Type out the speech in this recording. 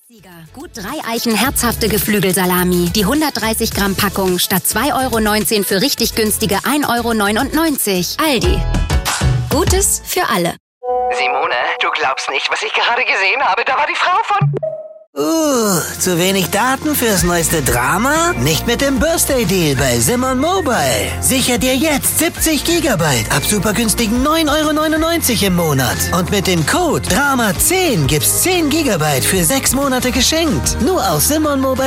Sieger. Gut 3 Eichen herzhafte Geflügelsalami. Die 130 Gramm Packung statt 2,19 € für richtig günstige 1,99 €. Aldi. Gutes für alle. Simone, du glaubst nicht, was ich gerade gesehen habe. Da war die Frau von... Zu wenig Daten fürs neueste Drama? Nicht mit dem Birthday Deal bei Simon Mobile. Sicher dir jetzt 70 GB ab super günstigen 9,99 € im Monat. Und mit dem Code DRAMA10 gibt's 10 GB für 6 Monate geschenkt. Nur auf Simon Mobile.